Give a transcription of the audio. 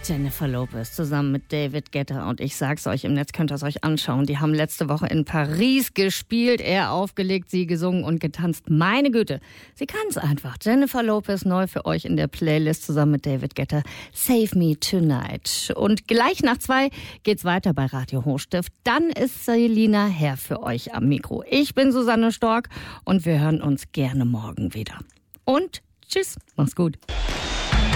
Jennifer Lopez zusammen mit David Guetta und ich sag's euch, im Netz könnt ihr es euch anschauen. Die haben letzte Woche in Paris gespielt, er aufgelegt, sie gesungen und getanzt. Meine Güte, sie kann's einfach. Jennifer Lopez neu für euch in der Playlist zusammen mit David Guetta. Save Me Tonight. Und gleich nach 2 geht's weiter bei Radio Hochstift. Dann ist Selina Herr für euch am Mikro. Ich bin Susanne Stork und wir hören uns gerne morgen wieder. Und tschüss, mach's gut.